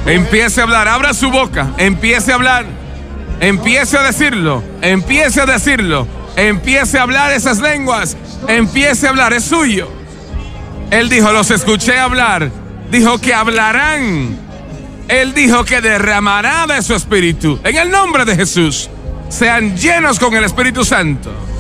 Empiece a hablar, abra su boca, empiece a hablar, empiece a decirlo, empiece a decirlo, empiece a hablar esas lenguas, empiece a hablar, es suyo. Él dijo, los escuché hablar, dijo que hablarán, él dijo que derramará de su espíritu. En el nombre de Jesús, sean llenos con el Espíritu Santo.